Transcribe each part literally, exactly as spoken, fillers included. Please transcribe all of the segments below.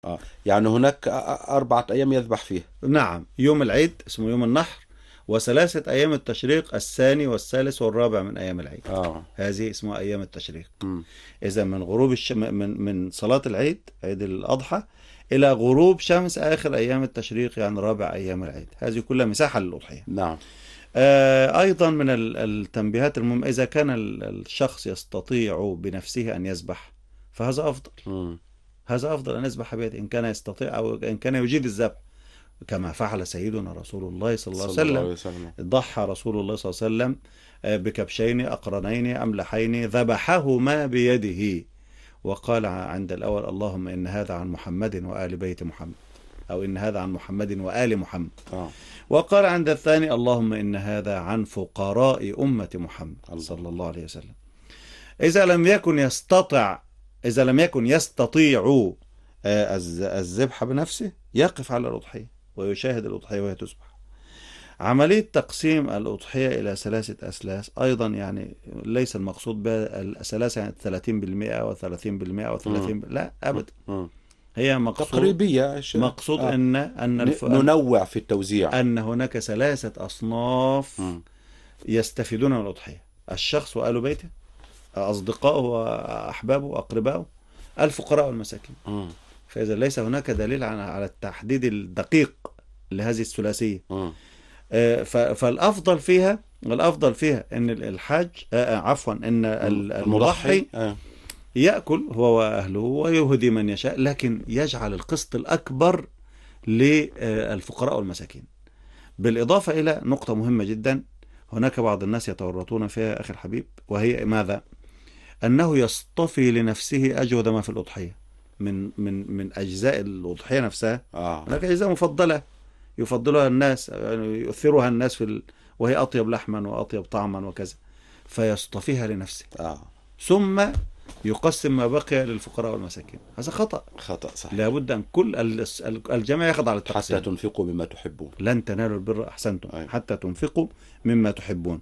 آه. يعني هناك أربعة أيام يذبح فيها. نعم، يوم العيد اسمه يوم النحر، وثلاثة أيام التشريق الثاني والثالث والرابع من أيام العيد. آه. هذه اسمها أيام التشريق. م. إذا من غروب الش... من من صلاة العيد، عيد الأضحى، إلى غروب شمس آخر أيام التشريق، يعني رابع أيام العيد، هذه كلها مساحة للأضحية. نعم. آه أيضا من التنبيهات المهمة، إذا كان الشخص يستطيع بنفسه أن يذبح فهذا أفضل. م. هذا أفضل أن يذبح بيده إن كان يستطيع أو إن كان يجيد الذبح، كما فعل سيدنا رسول الله صلى الله عليه صلى الله وسلم. عليه وسلم. ضحى رسول الله صلى الله عليه وسلم بكبشين أقرنين أملحين ذبحهما بيده، وقال عند الأول: اللهم إن هذا عن محمد وآل بيت محمد، أو إن هذا عن محمد وآل محمد. آه. وقال عند الثاني: اللهم إن هذا عن فقراء أمة محمد صلى الله عليه وسلم. إذا لم يكن يستطع إذا لم يكن يستطيع الذبح بنفسه، يقف على الأضحية ويشاهد الأضحية وهي تذبح. عملية تقسيم الأضحية إلى ثلاثة أسلاس أيضا، يعني ليس المقصود بالثلاثة يعني ثلاثين بالمئة وثلاثين بالمئة وثلاثين بالمئة، لا أبدا، هي مقصود تقريبية. مقصود آه. أن أن الف... ننوع في التوزيع، أن هناك ثلاثة أصناف م. يستفيدون من الأضحية: الشخص وآل بيته، أصدقائه وأحبابه وأقربائه، الفقراء والمساكين. م. فإذا ليس هناك دليل على التحديد الدقيق لهذه الثلاثية. م. فالأفضل فيها الأفضل فيها أن الحاج عفوا أن المضحي يأكل هو وأهله ويهدي من يشاء، لكن يجعل القسط الأكبر للفقراء والمساكين. بالإضافة إلى نقطة مهمة جدا هناك بعض الناس يتورطون فيها أخي الحبيب، وهي ماذا؟ أنه يصطفي لنفسه أجود ما في الأضحية من من من أجزاء الأضحية نفسها. آه. هناك أجزاء مفضلة يفضلها الناس، يعني يؤثرها الناس في ال... وهي أطيب لحما وأطيب طعما وكذا، فيصطفيها لنفسه. آه. ثم يقسم ما بقي للفقراء والمساكين. هذا خطأ خطأ صحيح. لابد أن كل الجميع يخضع للتقسيم. حتى تنفقوا مما تحبون. لن تنالوا البر أحسنتم. أيوة. حتى تنفقوا مما تحبون.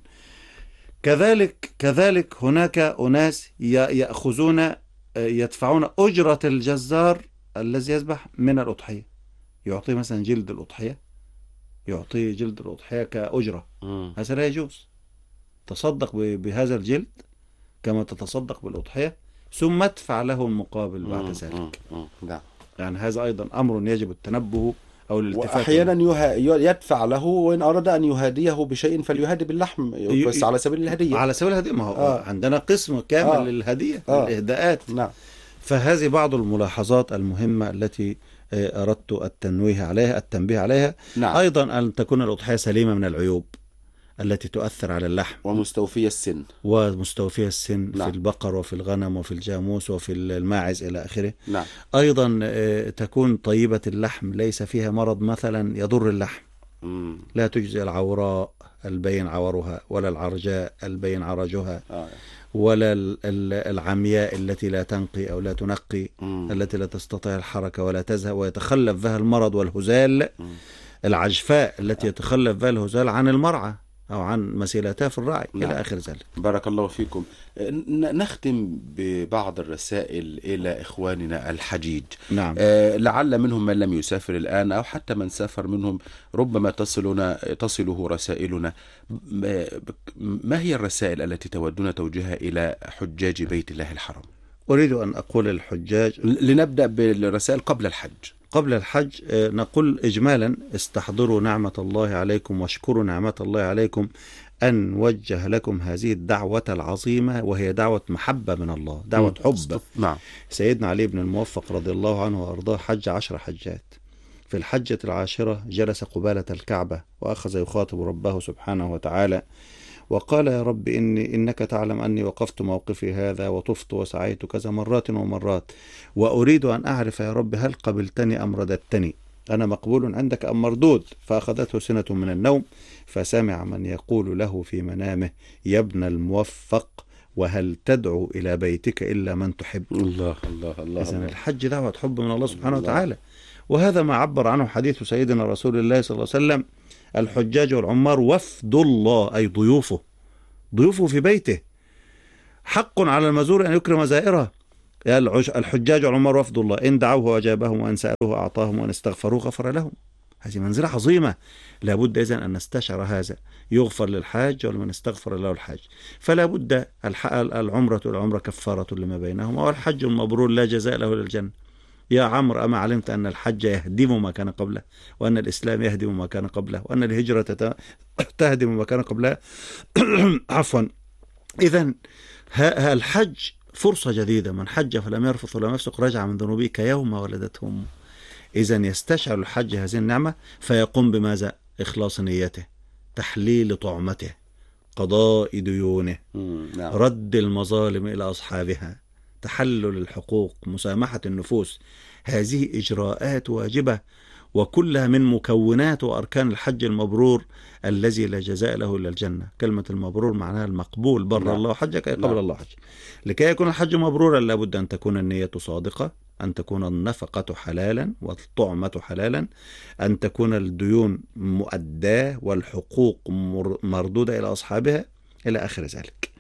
كذلك كذلك هناك أناس يأخذون يدفعون أجرة الجزار الذي يذبح من الأضحية، يعطيه مثلا جلد الأضحية، يعطيه جلد الأضحية كأجرة. هذا لا يجوز. تصدق بهذا الجلد كما تتصدق بالأضحية، ثم ادفع له المقابل بعد ذلك. يعني هذا أيضا أمر يجب التنبه أو الالتفات. وأحيانا يدفع له، وإن أراد أن يهاديه بشيء فليهادي باللحم بس على سبيل الهدية. على سبيل الهدية، ما هو آه. عندنا قسم كامل آه. للهدية آه. الإهداءات. نعم. فهذه بعض الملاحظات المهمة التي أردت التنويه عليها التنبيه عليها. نعم. أيضا أن تكون الأضحية سليمة من العيوب التي تؤثر على اللحم، ومستوفية السن ومستوفية السن. نعم. في البقر وفي الغنم وفي الجاموس وفي الماعز إلى آخره. نعم. أيضا تكون طيبة اللحم، ليس فيها مرض مثلا يضر اللحم. مم. لا تجزي العوراء البين عورها، ولا العرجاء البين عرجها. آه. ولا العمياء التي لا تنقي أو لا تنقي. مم. التي لا تستطيع الحركة ولا تذهب ويتخلف بها المرض والهزال. مم. العجفاء التي يتخلف بها الهزال عن المرعى أو عن مسيلتها في الرعي. نعم. إلى آخر ذلك. بارك الله فيكم. نختم ببعض الرسائل إلى إخواننا الحجيج. نعم. آه لعل منهم من لم يسافر الآن، أو حتى من سافر منهم ربما تصلنا تصله رسائلنا. ما هي الرسائل التي تودون توجيهها إلى حجاج بيت الله الحرام؟ أريد أن أقول للحجاج، لنبدأ بالرسائل قبل الحج. قبل الحج نقول إجمالا: استحضروا نعمة الله عليكم واشكروا نعمة الله عليكم أن وجه لكم هذه الدعوة العظيمة، وهي دعوة محبة من الله، دعوة حب. نعم. سيدنا علي بن الموفق رضي الله عنه وأرضاه حج عشر حجات. في الحجة العاشرة جلس قبالة الكعبة وأخذ يخاطب ربه سبحانه وتعالى، وقال: يا رب إني إنك تعلم أني وقفت موقفي هذا وطفت وسعيت كذا مرات ومرات، وأريد أن أعرف يا رب هل قبلتني أم رددتني، أنا مقبول عندك أم مردود؟ فأخذته سنة من النوم، فسمع من يقول له في منامه: يا ابن الموفق، وهل تدعو إلى بيتك إلا من تحب. الله الله الله. إذن الحج دعوة حب من الله سبحانه الله. وتعالى، وهذا ما عبر عنه حديث سيدنا رسول الله صلى الله عليه وسلم: الحجاج والعمار وفد الله، أي ضيوفه ضيوفه في بيته، حق على المزور أن يكرم زائره. يا العش- الحجاج والعمار وفد الله، إن دعوه وأجابهم، وإن سألوه أعطاهم، وإن استغفروه غفر لهم. هذه منزلة عظيمة، لابد إذن أن نستشعر هذا. يغفر للحاج ولمن استغفر له الحاج. فلا بد الح- العمرة العمرة كفارة لما بينهما، والحج المبرور لا جزاء له إلا الجنة. يا عمرو، أما علمت أن الحج يهدم ما كان قبله، وأن الإسلام يهدم ما كان قبله، وأن الهجرة تت- تهدم ما كان قبلها؟ عفوا. إذن ها- الحج فرصة جديدة. من حج فلم يرفث ولم يفسق رجع من ذنوبه كيوم ولدته أمه. إذن يستشعر الحج هذه النعمة، فيقوم بماذا؟ إخلاص نيته، تحليل طعمته، قضاء ديونه، مم. نعم. رد المظالم إلى أصحابها، تحلل الحقوق، مسامحة النفوس. هذه إجراءات واجبة، وكلها من مكونات وأركان الحج المبرور الذي لا جزاء له إلا الجنة. كلمة المبرور معناها المقبول، بر نعم. الله حجك أي قبل نعم. الله حج. لكي يكون الحج مبرورا لابد أن تكون النية صادقة، أن تكون النفقة حلالا والطعمة حلالا، أن تكون الديون مؤداة والحقوق مر- مردودة إلى أصحابها، إلى آخر ذلك.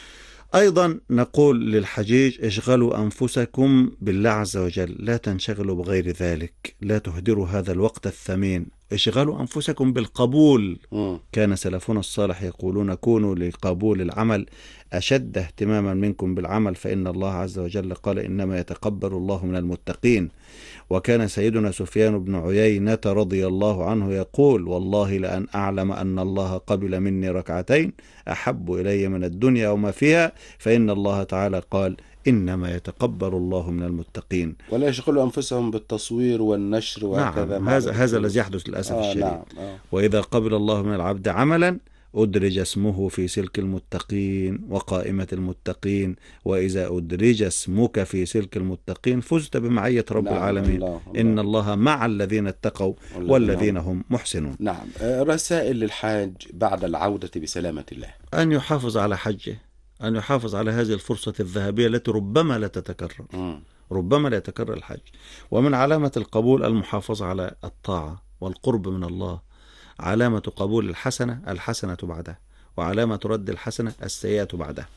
أيضا نقول للحجيج: اشغلوا أنفسكم بالله عز وجل، لا تنشغلوا بغير ذلك، لا تهدروا هذا الوقت الثمين. اشغلوا أنفسكم بالقبول. مم. كان سلفنا الصالح يقولون: كونوا لقبول العمل أشد اهتماما منكم بالعمل، فإن الله عز وجل قال: إنما يتقبل الله من المتقين. وكان سيدنا سفيان بن عيينة رضي الله عنه يقول: والله لأن أعلم أن الله قبل مني ركعتين أحب إلي من الدنيا وما فيها، فإن الله تعالى قال: إنما يتقبل الله من المتقين. ولا يشغلوا أنفسهم بالتصوير والنشر وهكذا. نعم، مع هذا هذا الذي يحدث للأسف آه الشديد. نعم. آه. وإذا قبل الله من العبد عملا أدرج اسمه في سلك المتقين وقائمة المتقين، وإذا أدرج اسمك في سلك المتقين فزت بمعية رب نعم. العالمين. الله. الله. إن الله مع الذين اتقوا والذين هم محسنون. نعم. آه، رسائل للحاج بعد العودة بسلامة الله. أن يحافظ على حجه، أن يحافظ على هذه الفرصة الذهبية التي ربما لا تتكرر. مم. ربما لا يتكرر الحج. ومن علامة القبول المحافظة على الطاعة والقرب من الله. علامة قبول الحسنة الحسنة بعدها، وعلامة رد الحسنة السيئة بعدها.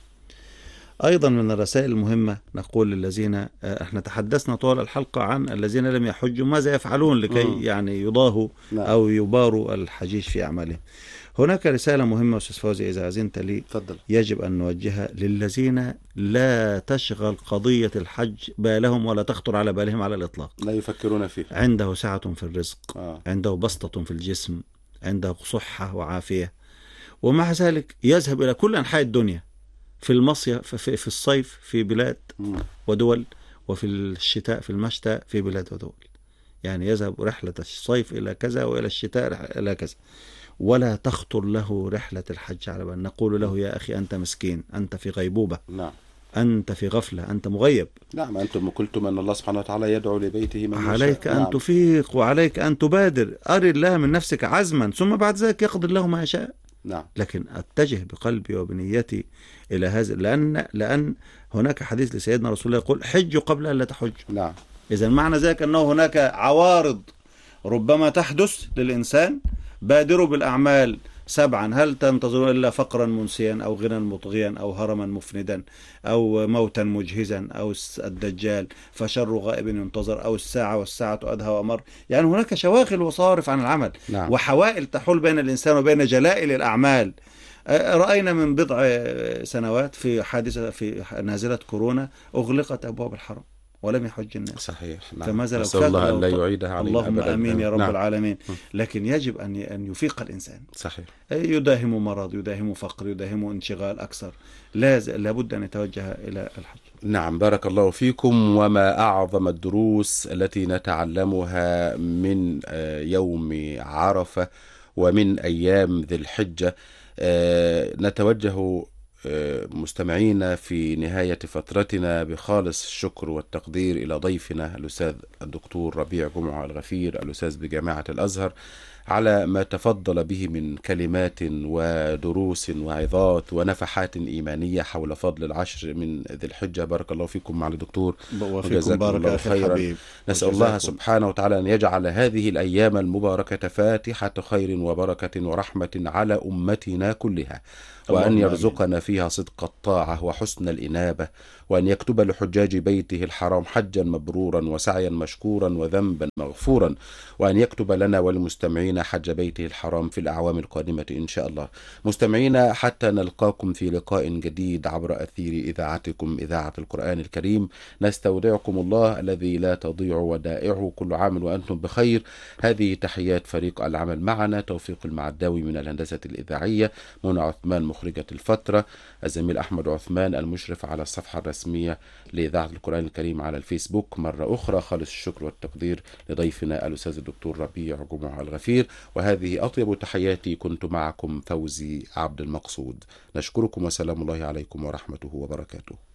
أيضا من الرسائل المهمة نقول للذين، احنا تحدثنا طوال الحلقة عن الذين لم يحجوا ماذا يفعلون لكي مم. يعني يضاهوا نعم. أو يباروا الحجيج في أعمالهم. هناك رسالة مهمة أستاذ فوزي إذا أذنت لي، تفضل. يجب أن نوجهها للذين لا تشغل قضية الحج بالهم ولا تخطر على بالهم على الإطلاق. لا يفكرون فيه. عنده سعة في الرزق، آه. عنده بسطة في الجسم، عنده صحة وعافية، ومع ذلك يذهب إلى كل أنحاء الدنيا في المصيف، في, في الصيف في بلاد مم. ودول، وفي الشتاء في المشتى في بلاد ودول. يعني يذهب رحلة الصيف إلى كذا وإلى الشتاء إلى كذا، ولا تخطر له رحلة الحج على بال. نقول له: يا أخي أنت مسكين، أنت في غيبوبة، نعم. أنت في غفلة، أنت مغيب. نعم. أنتم قلتم أن الله سبحانه وتعالى يدعو لبيته من يشاء. عليك أن نعم. تفيق وعليك أن تبادر. أري الله من نفسك عزما، ثم بعد ذلك يقضي الله ما يشاء. نعم. لكن أتجه بقلبي وبنيتي إلى هذا، لأن لأن هناك حديث لسيدنا رسول الله يقول: حجوا قبل أن لا تحجوا. نعم. إذا معنى ذلك أنه هناك عوارض ربما تحدث للإنسان. بادروا بالأعمال سبعا، هل تنتظرون إلا فقرا منسيا أو غنى مطغيا أو هرما مفندا أو موتا مجهزا أو الدجال فشر غائب ينتظر أو الساعة والساعة أدهى وأمر. يعني هناك شواغل وصارف عن العمل. نعم. وحوائل تحول بين الإنسان وبين جلائل الأعمال. رأينا من بضع سنوات في حادثة في نازلة كورونا أغلقت أبواب الحرم ولم يحج الناس. صحيح. نعم. فماذا لو نسأل الله كان أن لا يعيدها علينا اللهم أبداً. آمين يا رب نعم. العالمين. لكن يجب أن أن يفيق الإنسان. صحيح. يداهم مرض، يداهم فقر، يداهم انشغال أكثر، لابد أن يتوجه إلى الحج. نعم. بارك الله فيكم. وما أعظم الدروس التي نتعلمها من يوم عرفة ومن أيام ذي الحجة. نتوجه مستمعينا في نهاية فترتنا بخالص الشكر والتقدير إلى ضيفنا الأستاذ الدكتور ربيع جمعة الغفير، الأستاذ بجامعة الأزهر، على ما تفضل به من كلمات ودروس وعظات ونفحات إيمانية حول فضل العشر من ذي الحجة. بارك الله فيكم مع الدكتور وفيكم بارك الله خيرا. نسأل الله سبحانه وتعالى أن يجعل هذه الأيام المباركة فاتحة خير وبركة ورحمة على أمتنا كلها، وأن يرزقنا في فيها صدق الطاعة وحسن الإنابة، وأن يكتب لحجاج بيته الحرام حجا مبرورا وسعيا مشكورا وذنبا مغفورا، وأن يكتب لنا وللمستمعين حج بيته الحرام في الأعوام القادمة إن شاء الله. مستمعينا، حتى نلقاكم في لقاء جديد عبر أثير إذاعتكم إذاعة القرآن الكريم، نستودعكم الله الذي لا تضيع ودائعه، كل عام وأنتم بخير. هذه تحيات فريق العمل معنا: توفيق المعداوي من الهندسة الإذاعية، منى عثمان مخرجة الفترة، الزميل أحمد عثمان المشرف على الصفحة الرسمية لإذاعة القرآن الكريم على الفيسبوك. مرة أخرى خالص الشكر والتقدير لضيفنا الأستاذ الدكتور ربيع جمعة الغفير، وهذه أطيب تحياتي، كنت معكم فوزي عبد المقصود. نشكركم وسلام الله عليكم ورحمته وبركاته.